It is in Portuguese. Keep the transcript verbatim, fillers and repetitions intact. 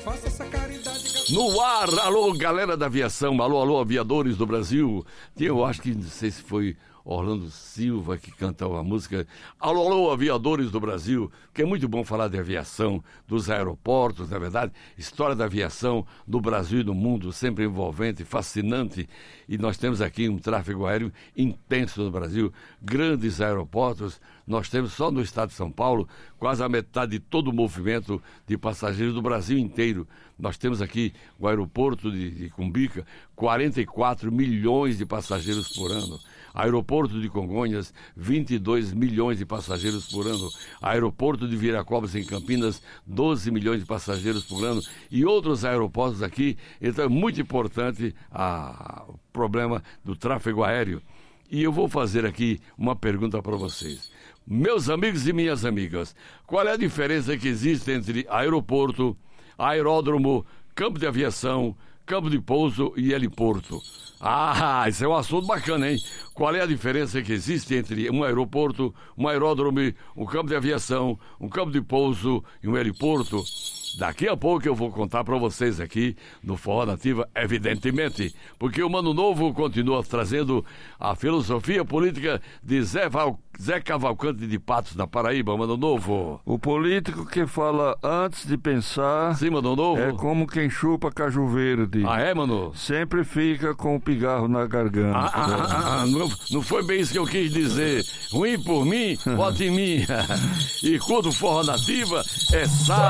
faça essa caridade. No ar, alô galera da aviação, alô, alô aviadores do Brasil. Eu acho que, não sei se foi Orlando Silva que cantou a música Alô, alô aviadores do Brasil, que é muito bom falar de aviação, dos aeroportos, na verdade, história da aviação do Brasil e do mundo, sempre envolvente, fascinante, e nós temos aqui um tráfego aéreo intenso no Brasil, grandes aeroportos, nós temos só no estado de São Paulo quase a metade de todo o movimento de passageiros do Brasil inteiro. Nós temos aqui o aeroporto de, de Cumbica, quarenta e quatro milhões de passageiros por ano. Aeroporto de Congonhas, vinte e dois milhões de passageiros por ano. Aeroporto de Viracopos, em Campinas, doze milhões de passageiros por ano. E outros aeroportos aqui. Então é muito importante a, o problema do tráfego aéreo. E eu vou fazer aqui uma pergunta para vocês. Meus amigos e minhas amigas, qual é a diferença que existe entre aeroporto, aeródromo, campo de aviação, campo de pouso e heliporto? Ah, isso é um assunto bacana, hein? Qual é a diferença que existe entre um aeroporto, um aeródromo, um campo de aviação, um campo de pouso e um heliporto? Daqui a pouco eu vou contar para vocês aqui no Forró Nativa, evidentemente, porque o Mano Novo continua trazendo a filosofia política de Zé, Val... Zé Cavalcante de Patos, da Paraíba. Mano Novo. O político que fala antes de pensar. Sim, Mano Novo. É como quem chupa caju verde. Ah, é, Mano? Sempre fica com o pigarro na garganta. Ah, ah, ah, ah, não, não foi bem isso que eu quis dizer. Ruim por mim, vote em mim. E quando o Forró Nativa é sábado.